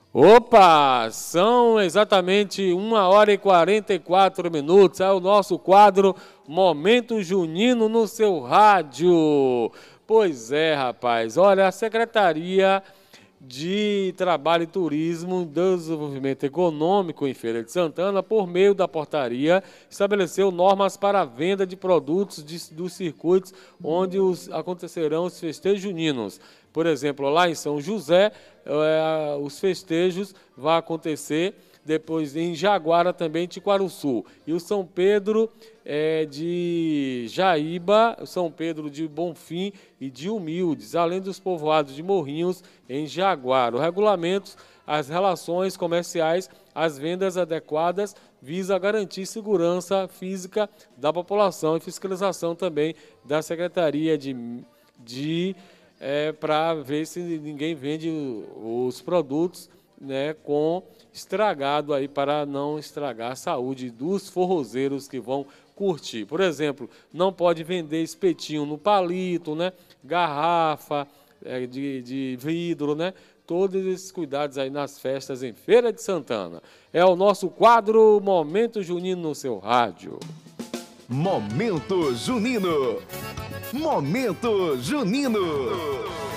Opa, são exatamente 1h44. É o nosso quadro Momento Junino no seu rádio. Pois é, rapaz. Olha, a Secretaria de Trabalho e Turismo e Desenvolvimento Econômico em Feira de Santana, por meio da portaria, estabeleceu normas para a venda de produtos dos circuitos onde acontecerão os festejos juninos. Por exemplo, lá em São José, os festejos vão acontecer, depois em Jaguara também, Tiquaruçu. E o São Pedro de Jaíba, São Pedro de Bonfim e de Humildes, além dos povoados de Morrinhos em Jaguara. O regulamento, as relações comerciais, as vendas adequadas, visa garantir segurança física da população e fiscalização também da Secretaria para ver se ninguém vende os produtos, né, com estragado aí, para não estragar a saúde dos forrozeiros que vão curtir. Por exemplo, não pode vender espetinho no palito, né, garrafa de vidro, né, todos esses cuidados aí nas festas em Feira de Santana. É o nosso quadro Momento Junino no seu rádio. Momento Junino. Momento Junino.